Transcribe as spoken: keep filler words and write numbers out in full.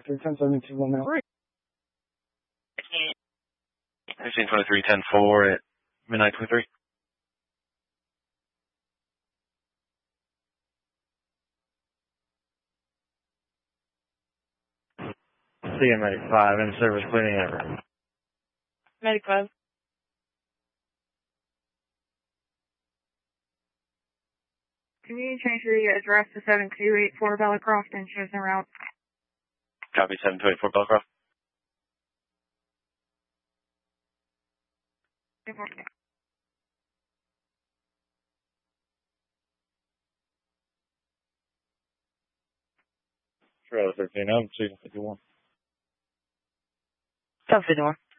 After ten seventy-two, one now. fifteen twenty-three, ten four at midnight twenty-three. C M Medic five, in service cleaning ever. Medic five. Can you change the address to seven two eight four Bellicroft and chosen route? Copy, seven two eight four Belcroft. Trailer thirteen, I'm season fifty-one. Seven fifty-one.